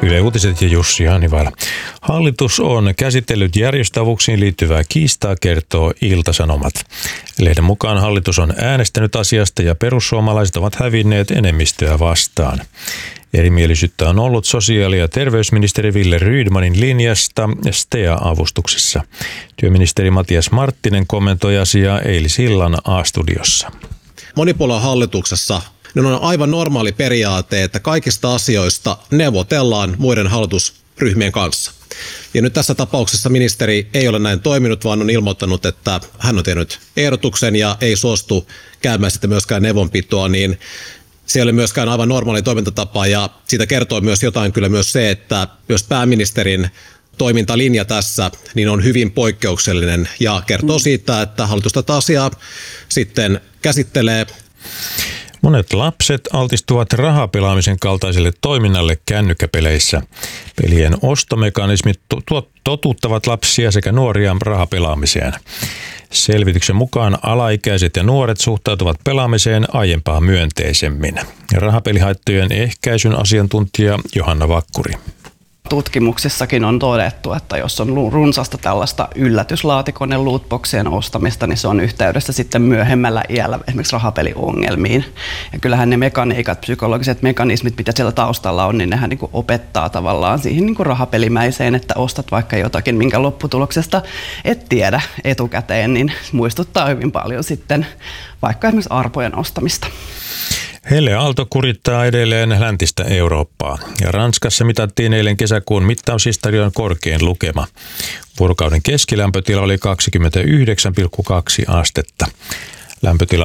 Yle Uutiset ja Jussi Hanivaila. Hallitus on käsitellyt järjestöavuuksiin liittyvää kiistaa, kertoo Ilta-Sanomat. Lehden mukaan hallitus on äänestänyt asiasta ja perussuomalaiset ovat hävinneet enemmistöä vastaan. Erimielisyyttä on ollut sosiaali- ja terveysministeri Wille Rydmanin linjasta STEA-avustuksissa. Työministeri Matias Marttinen kommentoi asiaa eilisillan A-studiossa. Monipuoluehallituksessa on aivan normaali periaate, että kaikista asioista neuvotellaan muiden hallitusryhmien kanssa. Ja nyt tässä tapauksessa ministeri ei ole näin toiminut, vaan on ilmoittanut, että hän on tehnyt ehdotuksen ja ei suostu käymään sitten myöskään neuvonpitoa, niin se ei ole myöskään aivan normaali toimintatapa, ja siitä kertoo myös jotain kyllä myös se, että myös pääministerin toimintalinja tässä niin on hyvin poikkeuksellinen ja kertoo siitä, että hallitus tätä asiaa sitten käsittelee. Monet lapset altistuvat rahapelaamisen kaltaiselle toiminnalle kännykkäpeleissä. Pelien ostomekanismit totuttavat lapsia sekä nuoria rahapelaamiseen. Selvityksen mukaan alaikäiset ja nuoret suhtautuvat pelaamiseen aiempaa myönteisemmin. Rahapelihaittojen ehkäisyn asiantuntija Johanna Vakkuri. Tutkimuksissakin on todettu, että jos on runsasta tällaista yllätyslaatikoiden lootboxien ostamista, niin se on yhteydessä sitten myöhemmällä iällä esimerkiksi rahapeliongelmiin. Ja kyllähän ne mekaniikat, psykologiset mekanismit, mitä siellä taustalla on, niin nehän niin kuin opettaa tavallaan siihen niin kuin rahapelimäiseen, että ostat vaikka jotakin, minkä lopputuloksesta et tiedä etukäteen, niin muistuttaa hyvin paljon sitten vaikka esimerkiksi arpojen ostamista. Helle Aalto kurittaa edelleen läntistä Eurooppaa, ja Ranskassa mitattiin eilen kesäkuun mittaushistorian korkein lukema. Vuorokauden keskilämpötila oli 29,2 astetta. Lämpötilan